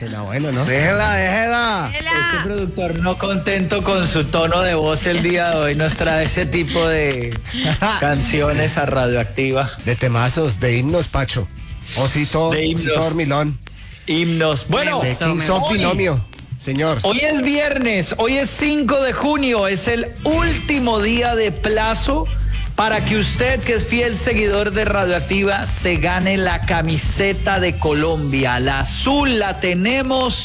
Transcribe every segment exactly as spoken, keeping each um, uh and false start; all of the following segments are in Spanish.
Déjela, bueno, ¿no? Déjela, déjela. Este productor no contento con su tono de voz el día de hoy nos trae ese tipo de canciones a Radioactiva. De temazos, de himnos, Pacho. Osito, De himnos. Osito Dormilón. Himnos. Bueno, De Kings of hoy- Binomio. Señor. Hoy es viernes, hoy es cinco de junio, es el último día de plazo para que usted, que es fiel seguidor de Radioactiva, se gane la camiseta de Colombia. La azul la tenemos,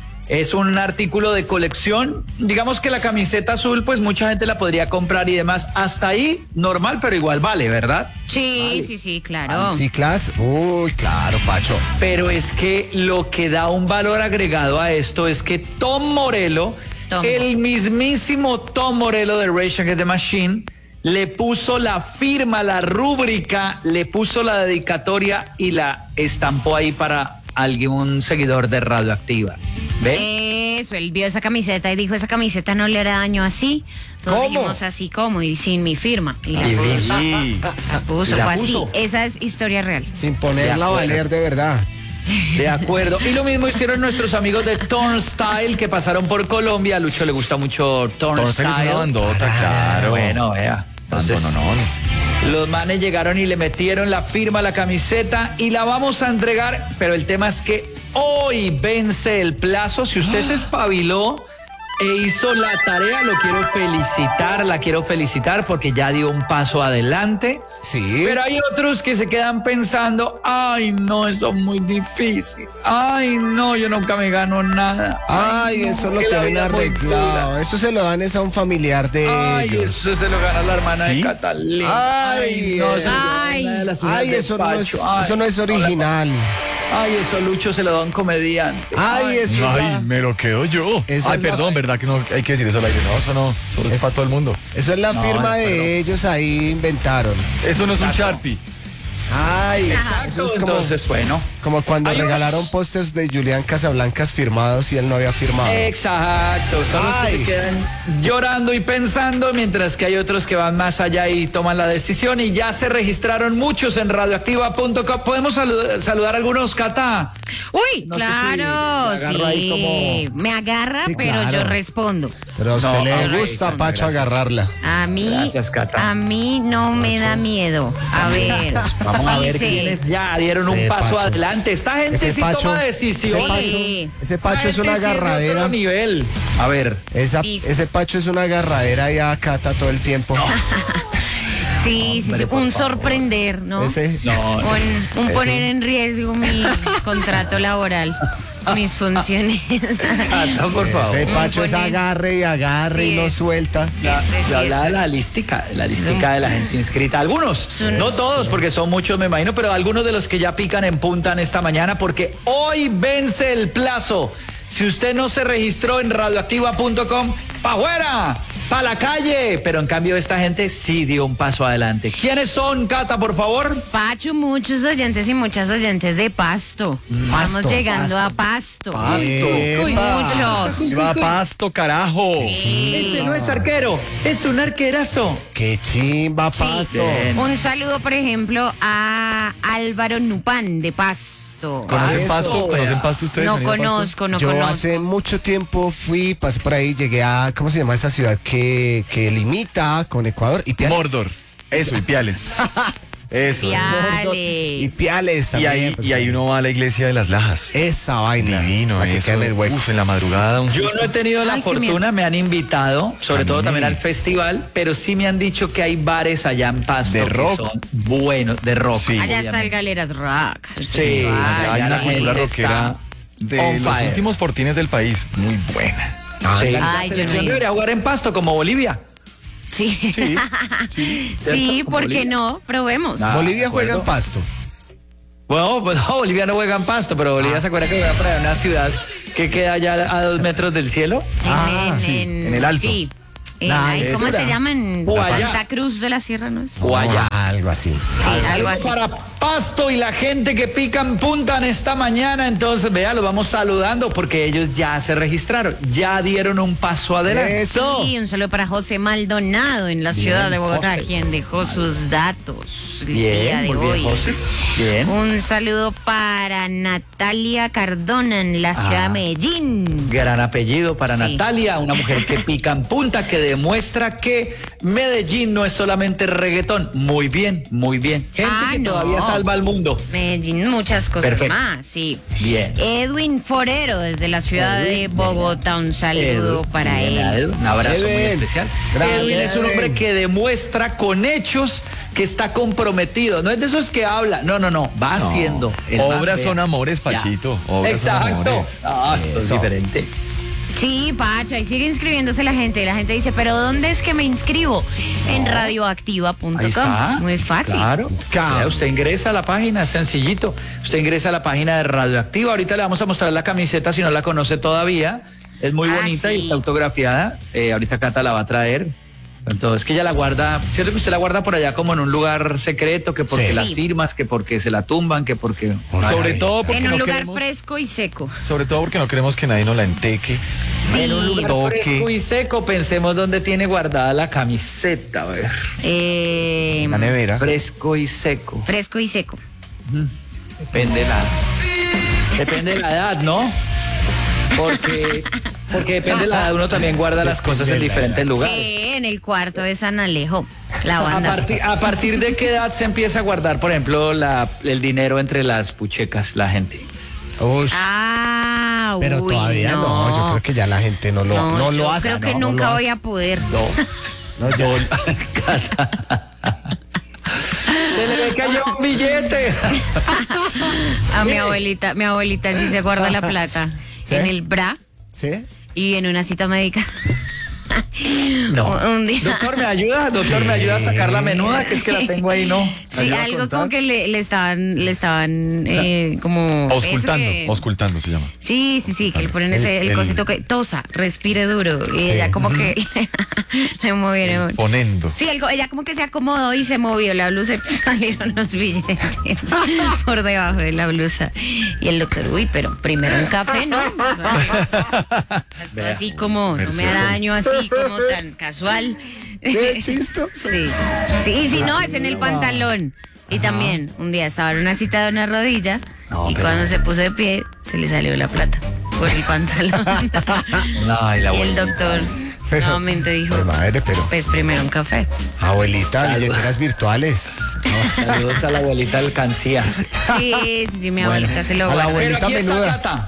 es un artículo de colección. Digamos que la camiseta azul, pues mucha gente la podría comprar y demás. Hasta ahí, normal, pero igual vale, ¿verdad? Sí, sí, sí, claro. Sí, Clas. Uy, claro, Pacho. Pero es que lo que da un valor agregado a esto es que Tom Morello, Tom. el mismísimo Tom Morello de Rage Against the Machine, le puso la firma, la rúbrica, le puso la dedicatoria y la estampó ahí para algún seguidor de Radioactiva. ¿Ve? Eso, él vio esa camiseta y dijo, esa camiseta no le hará daño así. Todos ¿Cómo? dijimos así como, y sin mi firma. Y la Y puso. sí. La puso, La fue puso. así. Esa es historia real. Sin ponerla a De acuerdo. valer de verdad. De acuerdo. Y lo mismo hicieron nuestros amigos de Turnstile que pasaron por Colombia. A Lucho le gusta mucho Turnstile es Turnstile. una bandota, claro. Bueno, vea. Entonces, no, no, no. los manes llegaron y le metieron la firma a la camiseta y la vamos a entregar, pero el tema es que hoy vence el plazo. Si usted se espabiló e hizo la tarea, lo quiero felicitar, la quiero felicitar porque ya dio un paso adelante. Sí. Pero hay otros que se quedan pensando, ay no, eso es muy difícil. Ay no, yo nunca me gano nada. Ay, no, eso lo que la tienen vida es muy arreglado. dura. Eso se lo dan es a un familiar de Ay, ellos. eso se lo gana la hermana ¿Sí? de Catalina. Ay, no, eh. se lo gana Ay. una de las hijas Ay, de eso no es, Pacho. Ay, eso no es original. Ay, eso Lucho se lo da a un comediante. Ay, eso es la- Ay, me lo quedo yo. Eso Ay, es la- perdón, ¿verdad que no hay que decir eso al aire? No, eso no, eso es, Es- para todo el mundo. Eso es la No, firma de de acuerdo. ellos, ahí inventaron. Eso no es un Sharpie. Ay, eso es como, Entonces, bueno. como cuando Hay unos- regalaron pósters de Julián Casablancas firmados y él no había firmado. Exacto, son los que Ay. se quedan llorando y pensando, mientras que hay otros que van más allá y toman la decisión y ya se registraron muchos en radioactiva punto com. ¿Podemos salud- saludar a algunos, Cata? Uy, No sé si claro, me agarro ahí sí. como- Me agarra, Sí, pero claro. yo respondo. Pero a usted No, le ay, gusta, no, Pacho, gracias. agarrarla. A mí, Gracias, Cata. a mí no me da miedo. A ver, Vamos a ver dice, quiénes ya dieron un Sí, paso Pacho. adelante. Esta gente Ese sí Pacho- toma ese decisiones. Pacho, Sí. ese Esta Pacho es una gente sí de otro agarradera. nivel. A ver. Esa, Listo. ese Pacho es una agarradera y a Cata todo el tiempo. sí, sí, sí, un sorprender, ¿no? Ese, No, no. Un, un Ese- poner en riesgo mi contrato laboral, mis funciones. Cata, por favor. ese Pacho es Poner- agarre y agarre Sí, y no es. suelta. Ya, Ese sí ya hablaba de es- la lística, la lística de la gente inscrita. Algunos, un- no todos, porque son muchos, me imagino, pero algunos de los que ya pican en punta en esta mañana, porque hoy vence el plazo. Si usted no se registró en radioactiva punto com, ¡pa' afuera! ¡Pa' la calle! Pero en cambio esta gente sí dio un paso adelante. ¿Quiénes son, Cata, por favor? Pacho, muchos oyentes y muchas oyentes de Pasto. Estamos Pasto, llegando Pasto. a Pasto. Epa. Uy, muchos. ¡Viva Pasto, carajo! Ese no es arquero, es un arquerazo. Qué chimba, Sí. Pasto. Bien. Un saludo, por ejemplo, a Álvaro Nupán de Pasto. ¿Conocen Eso, Pasto? vea. ¿Conocen Pasto ustedes? No ¿Han ido a Pasto? conozco, no Yo conozco. hace mucho tiempo fui, pasé por ahí, llegué a, ¿cómo se llama esa ciudad que, que limita con Ecuador? Ipiales. Mordor. Eso, Ipiales. Eso. Mordor. Piales. Ipiales Y también. ahí, pues, y ahí uno va a la iglesia de las Lajas. Esa vaina. Divino, la que eso. queda en el hueco. Uf, en la madrugada. Un Yo susto. no he tenido la Ay, qué fortuna, miedo. me han invitado, sobre A todo mí. también al festival, pero sí me han dicho que hay bares allá en Pasto De que rock. son buenos, de rock. Sí. Allá está el obviamente. Galeras Rock. Sí, Vaya. Hay allá una la cultura gente rockera está de on los fire. últimos fortines del país. Muy buena. Sí, la Ay, yo selección no he ido. debería jugar en Pasto como Bolivia. Sí. Sí. Sí, ¿Cierto? Como ¿por qué Bolivia. no? Probemos. Ah, Bolivia de juega en acuerdo. Pasto. Bueno, pues no, Bolivia no juega en Pasto, pero Bolivia se acuerda que juega para una ciudad que queda allá a dos metros del cielo. En, Ah, en- sí, en- en el Alto. Sí. En- Nah, ay, ¿Cómo eso se era. llama? En Guayá. Santa Cruz de la Sierra, ¿no es? Guaya. Algo así. Sí, algo así. Para Pasto y la gente que pican puntan esta mañana. Entonces, vea, los vamos saludando porque ellos ya se registraron, ya dieron un paso adelante. Eso. Sí, un saludo para José Maldonado en la Bien, ciudad de Bogotá, José. quien dejó sus datos el Bien, día de muy hoy. bien, José. Bien. Un saludo para Natalia Cardona en la ciudad Ah. de Medellín. Gran apellido para Sí. Natalia, una mujer que pica en punta, que demuestra que Medellín no es solamente reggaetón. Muy bien, muy bien. Gente Ah, que no. todavía salva al mundo. Medellín, muchas cosas Perfecto. más, sí. Bien. Edwin Forero desde la ciudad de Edwin, Bogotá, un saludo Edu, para bien, él. Edu, un abrazo muy Edwin. especial. Grande, Edwin es un Edwin. hombre que demuestra con hechos que está comprometido. No es de esos que habla. No, no, no. Va haciendo. El man, Obras vea. son amores, Ya. Pachito. Obras son Exacto. amores. Ah, eso es Eso. diferente. Sí, Pacho, ahí sigue inscribiéndose la gente. Y la gente dice, ¿pero dónde es que me inscribo? En radioactiva punto com. Ahí está. Muy fácil. Claro. Ca- Vea, usted ingresa a la página, es sencillito. Usted ingresa a la página de Radioactiva. Ahorita le vamos a mostrar la camiseta si no la conoce todavía. Es muy Ah, bonita y sí. está autografiada. Eh, ahorita Cata la va a traer. Entonces, es que ella la guarda, cierto que usted la guarda por allá como en un lugar secreto, que porque Sí. las Sí. firmas, que porque se la tumban, que porque... Sobre todo porque En un no lugar queremos, fresco y seco. sobre todo porque no queremos que nadie nos la enteque. Sí. En un lugar Toque. fresco y seco, pensemos dónde tiene guardada la camiseta, a ver. Eh, La nevera. Fresco y seco. fresco y seco. Depende de la depende de la edad, ¿no? Porque porque depende de la edad, uno también guarda las cosas en diferentes lugares. Sí, en el cuarto de San Alejo, la A banda. partir, a partir de qué edad se empieza a guardar, por ejemplo, la, el dinero entre las puchecas, la gente. Ush, Ah, pero uy, todavía no. yo creo que ya la gente no lo, no, lo yo hace. creo que no, no nunca lo voy a hace. poder. No, ya. Se le ve cayó un billete. A mi abuelita, mi abuelita sí se guarda la plata ¿Sí? en el bra ¿Sí? y en una cita médica. No. Un, un día. Doctor, ¿me ayuda? Doctor, ¿me ayuda a sacar la menuda? Que es que la tengo ahí, ¿no? ¿Me Sí, ayuda a algo contar? como que le, le estaban, le estaban eh, como eso Auscultando, que- auscultando se llama. Sí, sí, sí, que le ponen ese, el, El- cosito que tosa, respire duro. Y Sí. ella como que le movieron. Ponendo. Sí, algo- ella como que se acomodó y se movió la blusa y salieron los billetes por debajo de la blusa. Y el doctor, uy, pero primero un café, ¿no? O sea, esto Vea. así como, no me da daño así como tan casual. Qué chistoso. Sí, sí, y si no, es en el pantalón. Y también, un día estaba en una cita de una rodilla No, y pero- cuando se puso de pie, se le salió la plata por el pantalón. Ay, la Y el abuelita. doctor Pero- nuevamente dijo, Ay, madre, pero. pues primero un café. Abuelita, Salud. billeteras virtuales. Saludos a la abuelita alcancía. Sí, sí, sí, mi Bueno, abuelita se lo a la guarda. abuelita. Pero aquí está, menuda. Cata.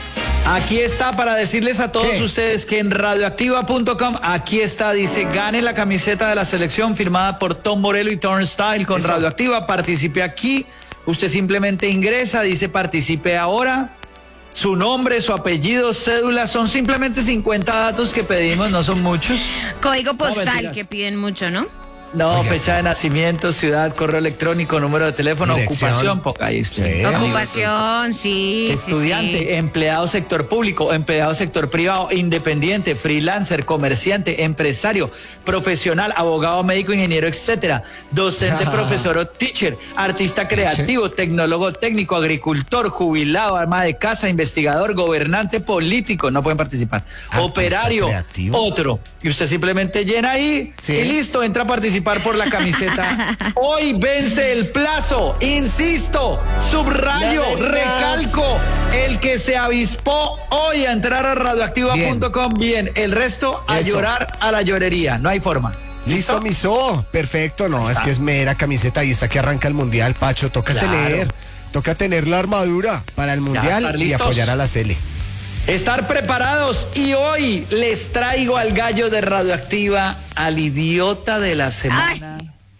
Aquí está para decirles a todos ¿Qué? ustedes que en radioactiva punto com, aquí está, dice, gane la camiseta de la selección firmada por Tom Morello y Turnstile con Eso. Radioactiva, participe aquí, usted simplemente ingresa, dice participe ahora, su nombre, su apellido, cédula, son simplemente cincuenta datos que pedimos, no son muchos. Código postal mentiras. que piden mucho, ¿no? No, Oiga, fecha sí. de nacimiento, ciudad, correo electrónico, número de teléfono, Dirección. ocupación, poca ahí usted. Sí. Ocupación, sí, sí, Estudiante, sí. empleado sector público, empleado sector privado, independiente, freelancer, comerciante, empresario, profesional, abogado, médico, ingeniero, etcétera. Docente, profesor o teacher, artista creativo, tecnólogo técnico, agricultor, jubilado, ama de casa, investigador, gobernante político, no pueden participar. Artista Operario, creativo. otro. Y usted simplemente llena ahí Sí. y listo, entra a participar por la camiseta. Hoy vence el plazo, insisto, subrayo, La verdad. recalco, el que se avispó hoy a entrar a radioactiva punto com, bien. El resto a Eso. llorar a la llorería, no hay forma. Listo, miso. Perfecto, no, es está. que es mera camiseta. Ahí está que arranca el mundial, Pacho. Toca Claro. tener, toca tener la armadura para el mundial estar y listos. apoyar a la Cele. Estar preparados y hoy les traigo al gallo de radioactiva, al idiota de la semana.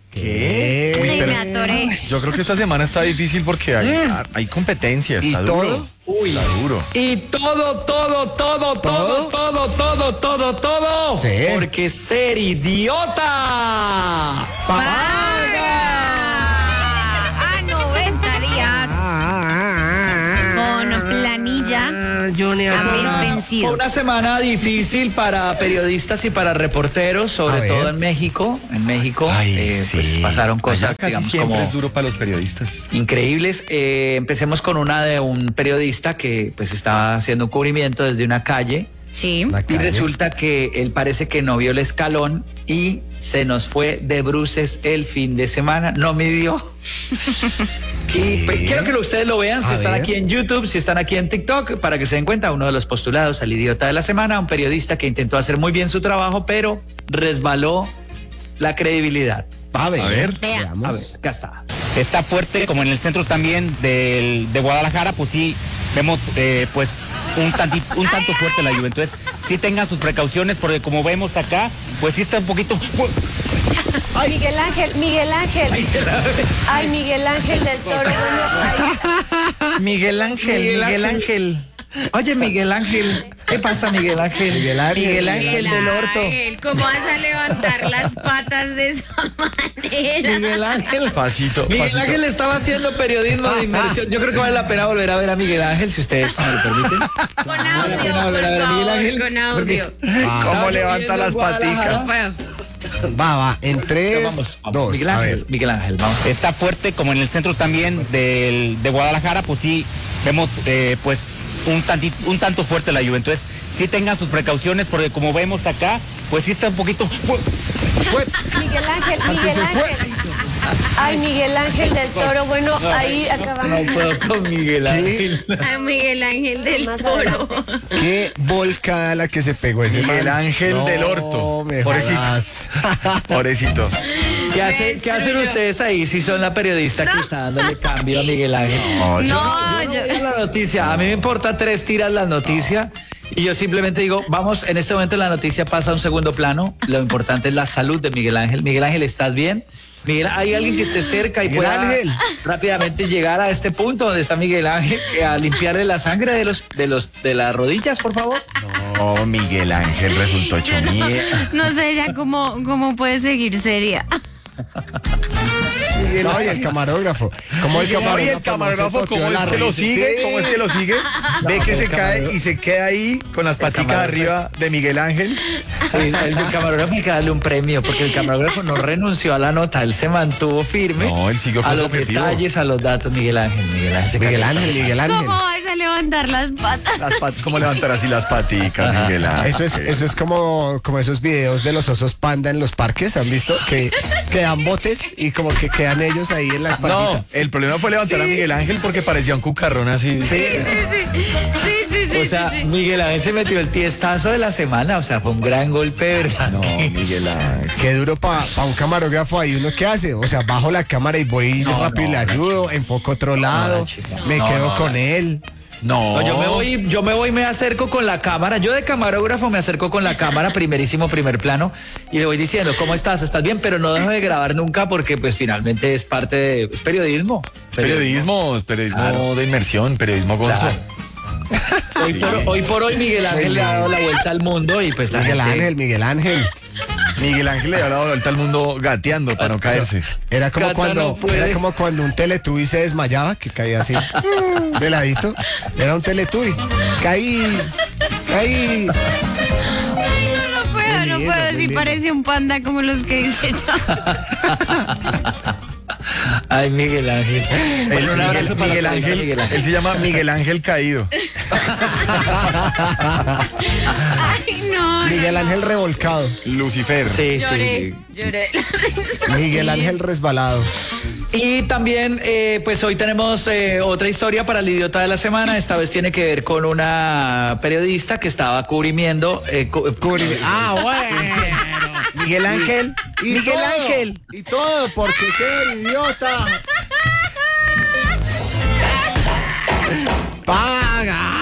¿Qué? Uy, Ay, pero- me atoré. Yo creo que esta semana está difícil porque hay, hay competencia, ¿Y está todo? duro. Uy. Está duro. Y todo, todo, todo, todo, todo, todo, todo, todo. Sí. Porque ser idiota. ¡Paga! A noventa días. Con planilla Carl Junior. A mes Fue vencido. una semana difícil para periodistas y para reporteros, A sobre ver. todo en México. En México Ay, eh, sí. pues pasaron Allá cosas, casi digamos, siempre como es duro para los periodistas. increíbles. Eh, empecemos con una de un periodista que pues estaba haciendo un cubrimiento desde una calle. Sí. La Y calle. resulta que él parece que no vio el escalón y se nos fue de bruces el fin de semana. No midió. Y pues, quiero que ustedes lo vean, si A están ver. aquí en YouTube, si están aquí en TikTok, para que se den cuenta, uno de los postulados al idiota de la semana, un periodista que intentó hacer muy bien su trabajo, pero resbaló la credibilidad. A ver, A ver. Vea. veamos. A ver, acá está. Está fuerte, como en el centro también del, de Guadalajara, pues sí, vemos eh, pues un, tanti- un tanto fuerte la lluvia. Entonces, sí tengan sus precauciones, porque como vemos acá, pues sí está un poquito... Miguel Ángel, Miguel Ángel. Ay, Miguel Ángel del Toro. Bueno, ay, Miguel Ángel, Miguel Miguel, Ángel. Ángel. Oye, Miguel Ángel, ¿qué pasa, Miguel Ángel? Miguel Ángel. Miguel Ángel del Orto. Ángel, ¿cómo vas a levantar las patas de esa manera? Miguel Ángel. Pasito, Miguel pasito. Ángel estaba haciendo periodismo de inmersión. Yo creo que vale la pena volver a ver a Miguel Ángel, si ustedes me lo permiten. Con Vale la audio, pena volver a ver a por Miguel favor, Ángel, con porque audio. Ah, ¿Cómo Estaba levanta lloviendo las en Guadalajara. paticas? Bueno, Va, va. En tres, Vamos, vamos. dos. Miguel A Ángel, ver. Miguel Ángel, vamos. Está fuerte, como en el centro también del, de Guadalajara, pues sí, vemos eh, pues un, tanti- un tanto fuerte la lluvia. Entonces, sí tengan sus precauciones, porque como vemos acá, pues sí está un poquito... Miguel Ángel, Miguel Ángel. Ay, Miguel Ángel del Toro. Bueno, ahí acabamos. No puedo con Miguel Ángel. a Miguel Ángel del Más Toro. Qué volcada la que se pegó ese Miguel man. Ángel No, del Orto. me Pobrecito. jodas. Pobrecito. ¿Qué, hacen, ¿Qué hacen ustedes ahí si son la periodista que está dándole cambio a Miguel Ángel? No, yo- No, Yo yo- no voy a la noticia. A mí me importa tres tiras la noticia. Y yo simplemente digo, vamos, en este momento la noticia pasa a un segundo plano. Lo importante es la salud de Miguel Ángel. Miguel Ángel, ¿estás bien? Miguel, ¿hay alguien que esté cerca y Miguel pueda Ángel. rápidamente llegar a este punto donde está Miguel Ángel eh, a limpiarle la sangre de los de los de las rodillas, por favor? No, Miguel Ángel resultó hecho mierda. no sé ya cómo, cómo puede seguir seria. Miguel No, y el Ángel. camarógrafo. ¿Cómo el camarógrafo? Oye, el no se camarógrafo, toteó ¿cómo la es que lo risa? sigue? Sí. ¿Cómo es que lo sigue? Ve que el se cae camarógrafo. y se queda ahí con las paticas camarógrafo. arriba de Miguel Ángel. El, el camarógrafo hay que darle un premio porque el camarógrafo no renunció a la nota, él se mantuvo firme No, él siguió con a su los objetivo. detalles, a los datos. Miguel Ángel, Miguel Ángel. se Miguel cayó. Ángel, Miguel Ángel. ¿Cómo vas a levantar las patas? Las pat- ¿Cómo levantar así las paticas, Miguel Ángel? Eso es, eso es como, como esos videos de los osos panda en los parques, ¿han visto? Que quedan botes y como que quedan ellos ahí en las No, patitas. el problema fue levantar a Miguel Ángel porque parecía un cucarrón así. Sí. Sí, sí, sí, O sea, sí, sí. Miguel Ángel se metió el tiestazo de la semana, o sea, fue un gran golpe, ¿verdad? No, Miguel Ángel. Qué duro para un camarógrafo ahí, ¿uno qué hace? O sea, bajo la cámara y voy No, rápido y no, le no, ayudo, enfoco otro lado, no, chica. me No, quedo no, con no. él. No. No, yo me voy, yo me voy, me acerco con la cámara. Yo de camarógrafo me acerco con la cámara, primerísimo, primer plano, y le voy diciendo, ¿cómo estás? ¿Estás bien? Pero no dejo de grabar nunca porque pues finalmente es parte de, es periodismo. Es periodismo, es periodismo Claro. de inmersión, periodismo gonzo. Claro. Hoy por, hoy por hoy Miguel Ángel le ha dado la vuelta al mundo y pues la Miguel gente- Ángel, Miguel Ángel. Miguel Ángel le ha dado la vuelta al mundo gateando para no caerse. Era como Cata, cuando no puede. era como cuando un teletubby se desmayaba, que caía así, de ladito. Era un teletubby. Caí, caí. No puedo, Muy no lindo, puedo. muy Sí lindo. parece un panda como los que dice yo. Ay, Miguel Ángel. Él, Bueno, un Miguel, abrazo para Miguel la Ángel, Miguel Ángel. él se llama Miguel Ángel Caído. Ay, no. Miguel Ángel revolcado. Lucifer. Sí, Lloré, sí. lloré. Miguel Ángel resbalado. Y también, eh, pues hoy tenemos eh, otra historia para el idiota de la semana. Esta vez tiene que ver con una periodista que estaba cubrimiendo. eh, cu- Cubri- Ah, bueno. Miguel Ángel. Y Miguel todo, Ángel. Y todo porque qué idiota. Paga.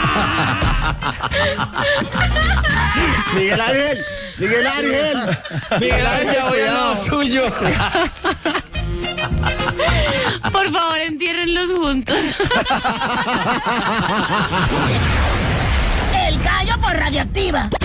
Miguel Ángel, Miguel Ángel. Miguel Ángel, ya voy a lo suyo. Por favor, entiérrenlos juntos. El gallo por radioactiva.